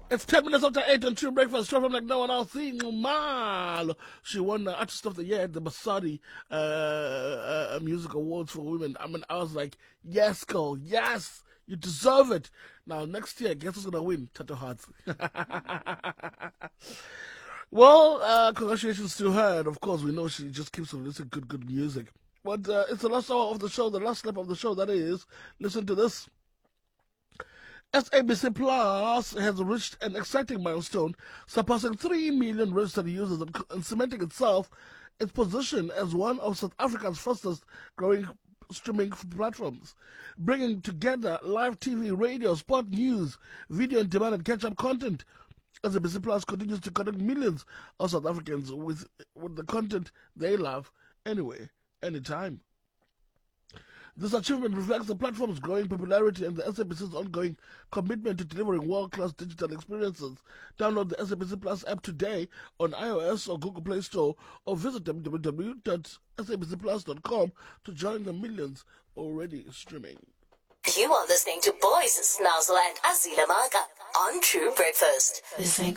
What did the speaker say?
It's 10 minutes after 8 on True Breakfast. Show from like no one else. Mal. She won the Artist of the Year at the Basadi Music Awards for Women. I mean, I was like, yes, girl, yes, you deserve it. Now, next year, guess who's going to win? Tato Hearts. Well, congratulations to her. And of course, we know she just keeps releasing good music. But it's the last hour of the show, the last step of the show, that is. Listen to this. SABC Plus has reached an exciting milestone, surpassing 3 million registered users and cementing its position as one of South Africa's fastest growing streaming platforms, bringing together live TV, radio, sport, news, video on demand, and catch-up content. SABC Plus continues to connect millions of South Africans with the content they love, anywhere, anytime. This achievement reflects the platform's growing popularity and the SABC's ongoing commitment to delivering world-class digital experiences. Download the SABC Plus app today on iOS or Google Play Store, or visit www.sabcplus.com to join the millions already streaming. You are listening to Boys Snazzle and Azila Maka on True Breakfast. This ain't